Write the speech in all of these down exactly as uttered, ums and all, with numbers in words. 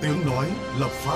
Tiếng nói lập pháp.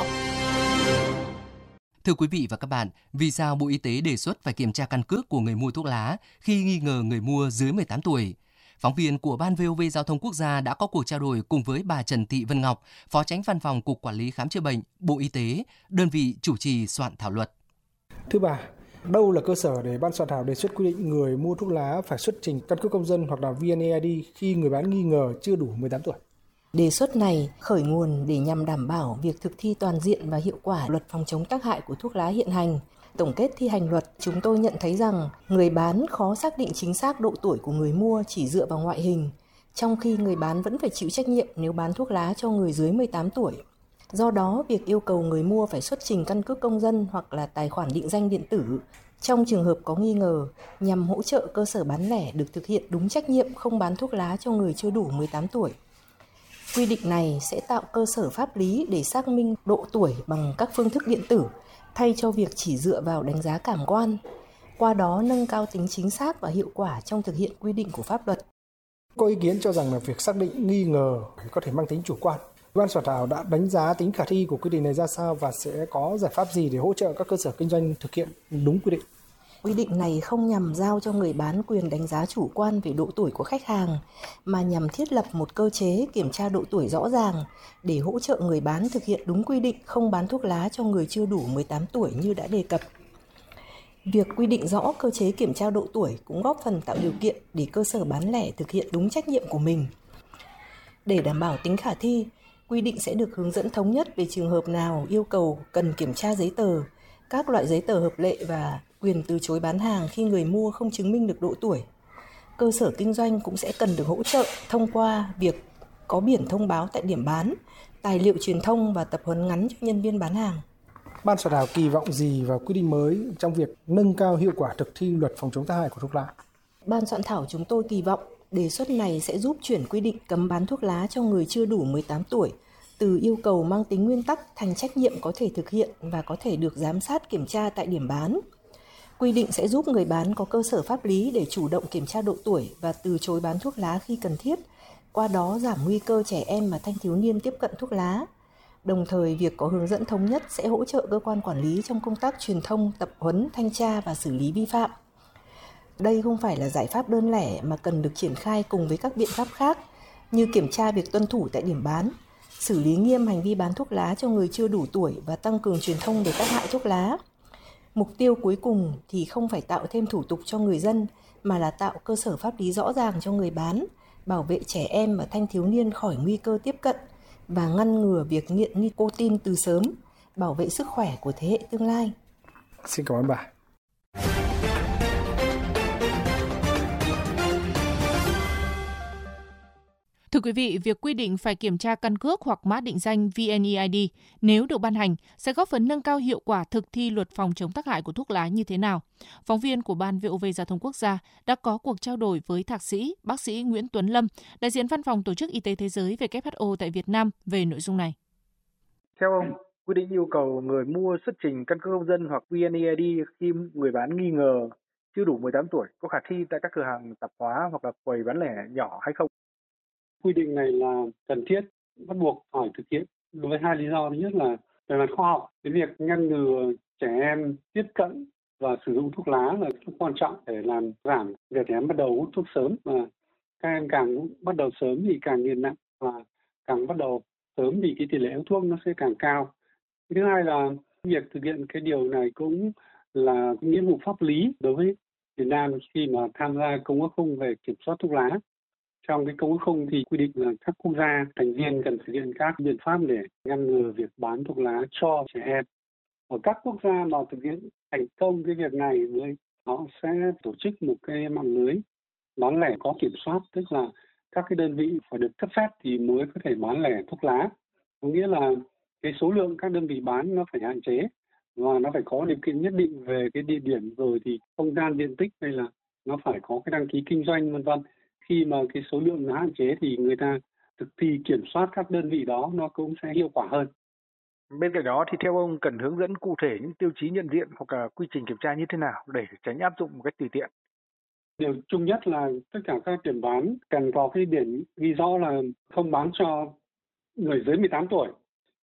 Thưa quý vị và các bạn, vì sao Bộ Y tế đề xuất phải kiểm tra căn cước của người mua thuốc lá khi nghi ngờ người mua dưới mười tám tuổi? Phóng viên của Ban vê o vê Giao thông Quốc gia đã có cuộc trao đổi cùng với bà Trần Thị Vân Ngọc, Phó Chánh Văn phòng Cục Quản lý Khám chữa bệnh, Bộ Y tế, đơn vị chủ trì soạn thảo luật. Thưa bà, đâu là cơ sở để ban soạn thảo đề xuất quy định người mua thuốc lá phải xuất trình căn cước công dân hoặc là vê en e i đê khi người bán nghi ngờ chưa đủ mười tám tuổi? Đề xuất này khởi nguồn để nhằm đảm bảo việc thực thi toàn diện và hiệu quả luật phòng chống tác hại của thuốc lá hiện hành. Tổng kết thi hành luật, chúng tôi nhận thấy rằng người bán khó xác định chính xác độ tuổi của người mua chỉ dựa vào ngoại hình, trong khi người bán vẫn phải chịu trách nhiệm nếu bán thuốc lá cho người dưới mười tám tuổi. Do đó, việc yêu cầu người mua phải xuất trình căn cước công dân hoặc là tài khoản định danh điện tử trong trường hợp có nghi ngờ nhằm hỗ trợ cơ sở bán lẻ được thực hiện đúng trách nhiệm không bán thuốc lá cho người chưa đủ mười tám tuổi. Quy định này sẽ tạo cơ sở pháp lý để xác minh độ tuổi bằng các phương thức điện tử thay cho việc chỉ dựa vào đánh giá cảm quan, qua đó nâng cao tính chính xác và hiệu quả trong thực hiện quy định của pháp luật. Có ý kiến cho rằng là việc xác định nghi ngờ có thể mang tính chủ quan. Ban soạn thảo đã đánh giá tính khả thi của quy định này ra sao và sẽ có giải pháp gì để hỗ trợ các cơ sở kinh doanh thực hiện đúng quy định? Quy định này không nhằm giao cho người bán quyền đánh giá chủ quan về độ tuổi của khách hàng, mà nhằm thiết lập một cơ chế kiểm tra độ tuổi rõ ràng để hỗ trợ người bán thực hiện đúng quy định không bán thuốc lá cho người chưa đủ mười tám tuổi như đã đề cập. Việc quy định rõ cơ chế kiểm tra độ tuổi cũng góp phần tạo điều kiện để cơ sở bán lẻ thực hiện đúng trách nhiệm của mình. Để đảm bảo tính khả thi, quy định sẽ được hướng dẫn thống nhất về trường hợp nào yêu cầu cần kiểm tra giấy tờ, các loại giấy tờ hợp lệ và quyền từ chối bán hàng khi người mua không chứng minh được độ tuổi. Cơ sở kinh doanh cũng sẽ cần được hỗ trợ thông qua việc có biển thông báo tại điểm bán, tài liệu truyền thông và tập huấn ngắn cho nhân viên bán hàng. Ban soạn thảo kỳ vọng gì vào quy định mới trong việc nâng cao hiệu quả thực thi luật phòng chống tác hại của thuốc lá? Ban soạn thảo chúng tôi kỳ vọng đề xuất này sẽ giúp chuyển quy định cấm bán thuốc lá cho người chưa đủ mười tám tuổi từ yêu cầu mang tính nguyên tắc thành trách nhiệm có thể thực hiện và có thể được giám sát kiểm tra tại điểm bán. Quy định sẽ giúp người bán có cơ sở pháp lý để chủ động kiểm tra độ tuổi và từ chối bán thuốc lá khi cần thiết, qua đó giảm nguy cơ trẻ em và thanh thiếu niên tiếp cận thuốc lá. Đồng thời, việc có hướng dẫn thống nhất sẽ hỗ trợ cơ quan quản lý trong công tác truyền thông, tập huấn, thanh tra và xử lý vi phạm. Đây không phải là giải pháp đơn lẻ mà cần được triển khai cùng với các biện pháp khác như kiểm tra việc tuân thủ tại điểm bán, xử lý nghiêm hành vi bán thuốc lá cho người chưa đủ tuổi và tăng cường truyền thông về tác hại thuốc lá. Mục tiêu cuối cùng thì không phải tạo thêm thủ tục cho người dân mà là tạo cơ sở pháp lý rõ ràng cho người bán, bảo vệ trẻ em và thanh thiếu niên khỏi nguy cơ tiếp cận và ngăn ngừa việc nghiện nicotine từ sớm, bảo vệ sức khỏe của thế hệ tương lai. Xin cảm ơn bà. Thưa quý vị, việc quy định phải kiểm tra căn cước hoặc mã định danh vê en e i đê nếu được ban hành sẽ góp phần nâng cao hiệu quả thực thi luật phòng chống tác hại của thuốc lá như thế nào? Phóng viên của Ban vê o vê Giao thông Quốc gia đã có cuộc trao đổi với Thạc sĩ, bác sĩ Nguyễn Tuấn Lâm, đại diện Văn phòng Tổ chức Y tế Thế giới W H O tại Việt Nam về nội dung này. Theo ông, quy định yêu cầu người mua xuất trình căn cước công dân hoặc vê en e i đê khi người bán nghi ngờ chưa đủ mười tám tuổi có khả thi tại các cửa hàng tạp hóa hoặc là quầy bán lẻ nhỏ hay không? Quy định này là cần thiết, bắt buộc phải thực hiện với hai lý do. Thứ nhất là về mặt khoa học, cái việc ngăn ngừa trẻ em tiếp cận và sử dụng thuốc lá là rất quan trọng để làm giảm việc trẻ em bắt đầu hút thuốc sớm, và các em càng bắt đầu sớm thì càng nghiện nặng, và càng bắt đầu sớm thì cái tỷ lệ hút thuốc nó sẽ càng cao. Thứ hai là việc thực hiện cái điều này cũng là nghĩa vụ pháp lý đối với Việt Nam khi mà tham gia công ước khung về kiểm soát thuốc lá. Trong cái công ước khung thì quy định là các quốc gia thành viên cần thực hiện các biện pháp để ngăn ngừa việc bán thuốc lá cho trẻ em. Ở các quốc gia mà thực hiện thành công cái việc này, họ sẽ tổ chức một cái mạng lưới bán lẻ có kiểm soát, tức là các cái đơn vị phải được cấp phép thì mới có thể bán lẻ thuốc lá. Có nghĩa là cái số lượng các đơn vị bán nó phải hạn chế và nó phải có điều kiện nhất định về cái địa điểm, rồi thì không gian diện tích, hay là nó phải có cái đăng ký kinh doanh vân vân. Khi mà cái số lượng nó hạn chế thì người ta thực thi kiểm soát các đơn vị đó nó cũng sẽ hiệu quả hơn. Bên cạnh đó thì theo ông cần hướng dẫn cụ thể những tiêu chí nhận diện hoặc là quy trình kiểm tra như thế nào để tránh áp dụng một cách tùy tiện? Điều chung nhất là tất cả các điểm bán cần có cái biển ghi rõ là không bán cho người dưới mười tám tuổi.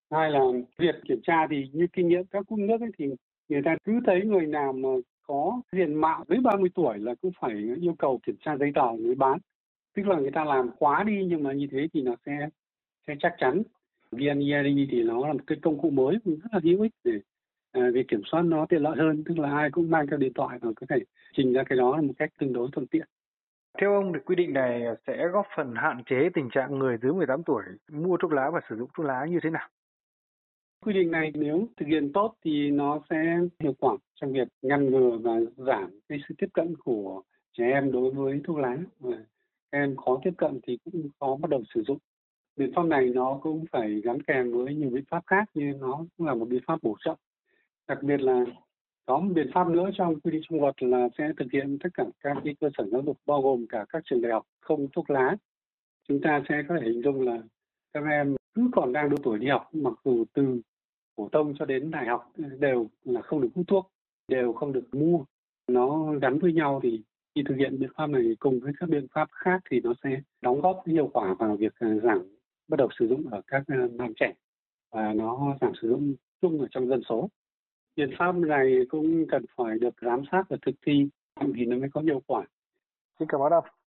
Hai là việc kiểm tra thì như kinh nghiệm các quốc nước ấy, thì người ta cứ thấy người nào mà có diện mạo dưới ba mươi tuổi là cũng phải yêu cầu kiểm tra giấy tờ mới bán. Tức là người ta làm khóa đi, nhưng mà như thế thì nó sẽ sẽ chắc chắn. vê en e i đê thì nó là một cái công cụ mới rất là hữu ích để à, việc kiểm soát nó tiện lợi hơn, tức là ai cũng mang theo điện thoại và có thể trình ra cái đó là một cách tương đối thuận tiện. Theo ông thì quy định này sẽ góp phần hạn chế tình trạng người dưới mười tám tuổi mua thuốc lá và sử dụng thuốc lá như thế nào? Quy định này nếu thực hiện tốt thì nó sẽ hiệu quả trong việc ngăn ngừa và giảm cái sự tiếp cận của trẻ em đối với thuốc lá. Và các em khó tiếp cận thì cũng khó bắt đầu sử dụng. Biện pháp này nó cũng phải gắn kèm với nhiều biện pháp khác, như nó cũng là một biện pháp bổ trợ. Đặc biệt là có một biện pháp nữa trong quy định trong luật là sẽ thực hiện tất cả các cái cơ sở giáo dục, bao gồm cả các trường đại học không thuốc lá. Chúng ta sẽ có thể hình dung là các em cứ còn đang độ tuổi đi học, mặc dù từ phổ thông cho đến đại học đều là không được hút thuốc, đều không được mua. Nó gắn với nhau thì khi thực hiện biện pháp này cùng với các biện pháp khác thì nó sẽ đóng góp hiệu quả vào việc giảm bắt đầu sử dụng ở các nam trẻ, và nó giảm sử dụng chung ở trong dân số. Biện pháp này cũng cần phải được giám sát và thực thi thì nó mới có hiệu quả. Xin cảm ơn ông.